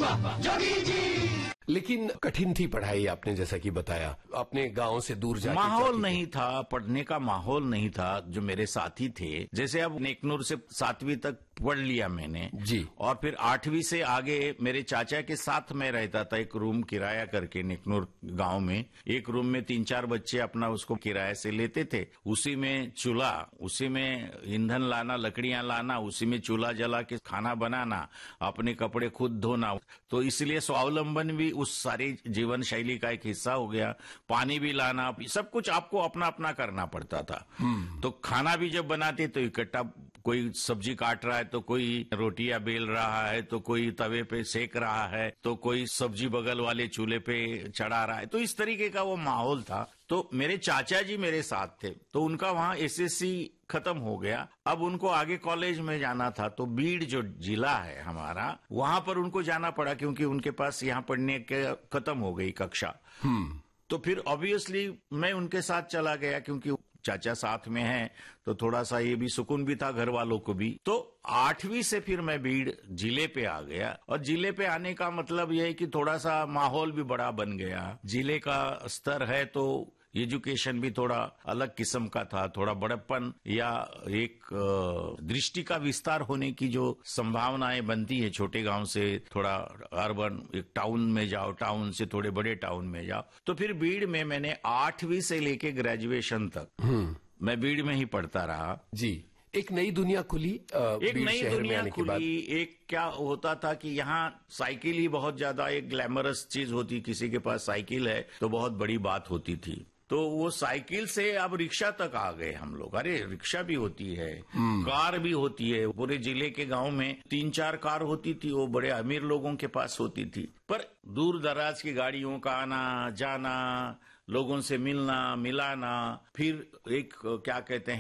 वाह जोगी जी। लेकिन कठिन थी पढ़ाई, आपने जैसा कि बताया, अपने गांव से दूर जाके माहौल नहीं था, पढ़ने का माहौल नहीं था। जो मेरे साथी थे, जैसे अब नेकनूर से 7वीं तक पढ़ लिया मैंने जी, और फिर 8वीं से आगे मेरे चाचा के साथ मैं रहता था, एक रूम किराया करके नेकनूर गांव में। एक रूम में 3-4 बच्चे अपना उसको किराए से लेते थे। उसी में चूल्हा, उसी में ईंधन लाना, लकड़ियां लाना, उसी में चूल्हा जला के खाना बनाना, अपने कपड़े खुद धोना। तो इसलिए स्वावलंबन भी उस सारी जीवन शैली का एक हिस्सा हो गया। पानी भी लाना, सब कुछ आपको अपना अपना करना पड़ता था। तो खाना भी जब बनाते तो इकट्ठा, कोई सब्जी काट रहा है तो कोई रोटियां बेल रहा है, तो कोई तवे पे सेक रहा है, तो कोई सब्जी बगल वाले चूल्हे पे चढ़ा रहा है। तो इस तरीके का वो माहौल था। तो मेरे चाचा जी मेरे साथ थे, तो उनका वहां एसएससी खत्म हो गया। अब उनको आगे कॉलेज में जाना था, तो बीड़ जो जिला है हमारा, वहां पर उनको जाना पड़ा, क्योंकि उनके पास यहाँ पढ़ने के खत्म हो गई कक्षा। तो फिर ऑब्वियसली मैं उनके साथ चला गया, क्योंकि चाचा साथ में है, तो थोड़ा सा ये भी सुकून भी था घर वालों को भी। तो 8वीं से फिर मैं बीड़ जिले पे आ गया, और जिले पे आने का मतलब यह है कि थोड़ा सा माहौल भी बड़ा बन गया। जिले का स्तर है तो एजुकेशन भी थोड़ा अलग किस्म का था, थोड़ा बड़प्पन या एक दृष्टि का विस्तार होने की जो संभावनाएं बनती है। छोटे गांव से थोड़ा अर्बन एक टाउन में जाओ, टाउन से थोड़े बड़े टाउन में जाओ। तो फिर बीड़ में मैंने 8वीं से लेके ग्रेजुएशन तक मैं बीड़ में ही पढ़ता रहा जी। एक नई दुनिया खुली, एक नई दुनिया खुली। एक क्या होता था कि यहाँ साइकिल ही बहुत ज्यादा एक ग्लैमरस चीज होती, किसी के पास साइकिल है तो बहुत बड़ी बात होती थी। तो वो साइकिल से अब रिक्शा तक आ गए हम लोग। अरे रिक्शा भी होती है, कार भी होती है। पूरे जिले के गांव में 3-4 कार होती थी, वो बड़े अमीर लोगों के पास होती थी। पर दूर दराज की गाड़ियों का आना जाना, लोगों से मिलना मिलाना, फिर एक क्या कहते हैं